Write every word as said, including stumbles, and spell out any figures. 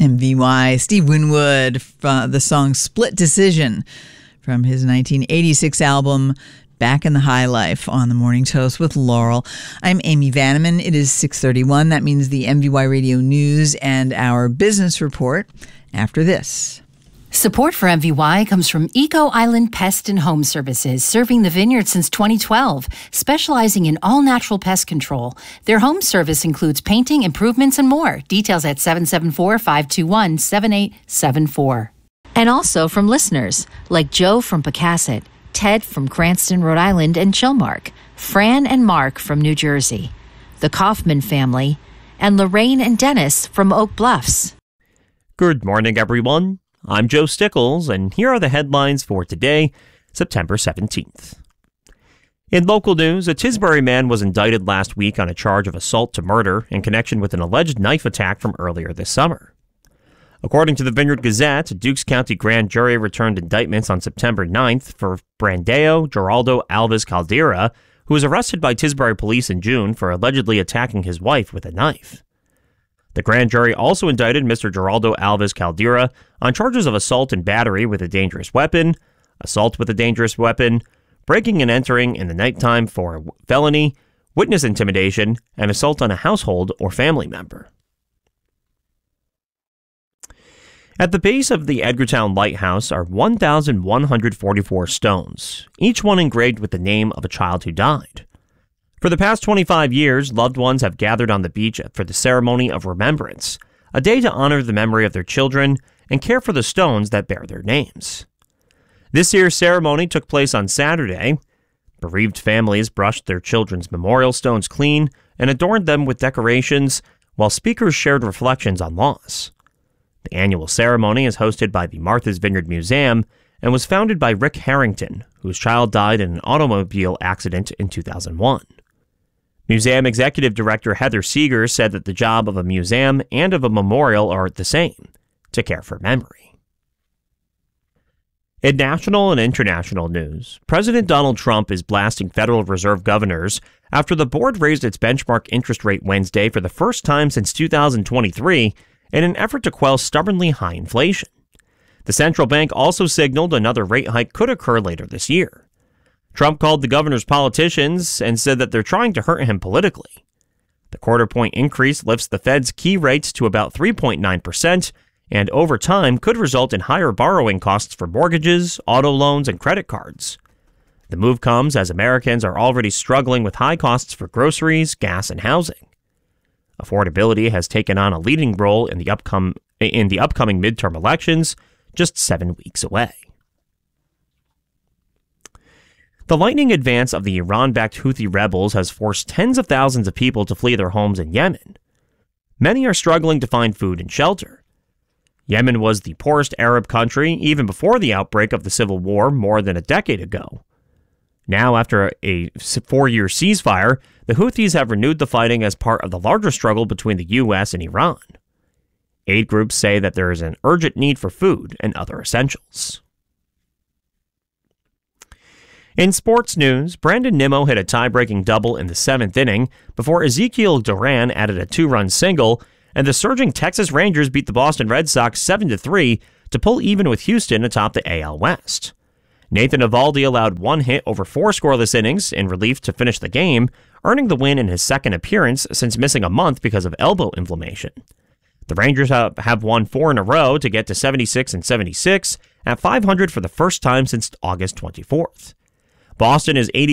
M V Y, Steve Winwood, uh, the song Split Decision from his nineteen eighty-six album Back in the High Life on the Morning Toast with Laurel. I'm Amy Vanneman. It is six thirty-one. That means the M V Y Radio News and our business report after this. Support for M V Y comes from Eco Island Pest and Home Services, serving the vineyard since twenty twelve, specializing in all-natural pest control. Their home service includes painting, improvements, and more. Details at seven seven four, five two one, seven eight seven four. And also from listeners like Joe from Pocasset, Ted from Cranston, Rhode Island, and Chilmark, Fran and Mark from New Jersey, the Kaufman family, and Lorraine and Dennis from Oak Bluffs. Good morning, everyone. I'm Joe Stickles, and here are the headlines for today, September seventeenth. In local news, a Tisbury man was indicted last week on a charge of assault to murder in connection with an alleged knife attack from earlier this summer. According to the Vineyard Gazette, a Dukes County grand jury returned indictments on September ninth for Brandeo Geraldo Alves Caldera, who was arrested by Tisbury police in June for allegedly attacking his wife with a knife. The grand jury also indicted Mister Geraldo Alves Caldera on charges of assault and battery with a dangerous weapon, assault with a dangerous weapon, breaking and entering in the nighttime for felony, witness intimidation, and assault on a household or family member. At the base of the Edgartown Lighthouse are one thousand one hundred forty-four stones, each one engraved with the name of a child who died. For the past twenty-five years, loved ones have gathered on the beach for the ceremony of remembrance, a day to honor the memory of their children and care for the stones that bear their names. This year's ceremony took place on Saturday. Bereaved families brushed their children's memorial stones clean and adorned them with decorations, while speakers shared reflections on loss. The annual ceremony is hosted by the Martha's Vineyard Museum and was founded by Rick Harrington, whose child died in an automobile accident in two thousand one. Museum Executive Director Heather Seeger said that the job of a museum and of a memorial are the same, to care for memory. In national and international news, President Donald Trump is blasting Federal Reserve governors after the board raised its benchmark interest rate Wednesday for the first time since two thousand twenty-three in an effort to quell stubbornly high inflation. The central bank also signaled another rate hike could occur later this year. Trump called the governors politicians and said that they're trying to hurt him politically. The quarter-point increase lifts the Fed's key rates to about three point nine percent, and over time could result in higher borrowing costs for mortgages, auto loans, and credit cards. The move comes as Americans are already struggling with high costs for groceries, gas, and housing. Affordability has taken on a leading role in the, upcom- in the upcoming midterm elections, just seven weeks away. The lightning advance of the Iran-backed Houthi rebels has forced tens of thousands of people to flee their homes in Yemen. Many are struggling to find food and shelter. Yemen was the poorest Arab country even before the outbreak of the civil war more than a decade ago. Now, after a four-year ceasefire, the Houthis have renewed the fighting as part of the larger struggle between the U S and Iran. Aid groups say that there is an urgent need for food and other essentials. In sports news, Brandon Nimmo hit a tie-breaking double in the seventh inning before Ezekiel Duran added a two-run single, and the surging Texas Rangers beat the Boston Red Sox seven to three to pull even with Houston atop the A L West. Nathan Eovaldi allowed one hit over four scoreless innings in relief to finish the game, earning the win in his second appearance since missing a month because of elbow inflammation. The Rangers have won four in a row to get to seventy-six and seventy-six at five hundred for the first time since August twenty-fourth. Boston is eighty